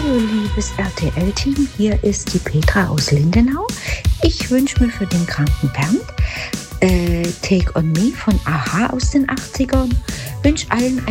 liebes RTL-Team, hier ist die Petra aus Lindenau. Ich wünsche mir für den kranken Bernd Take on Me von a-ha aus den 80ern. Wünsche allen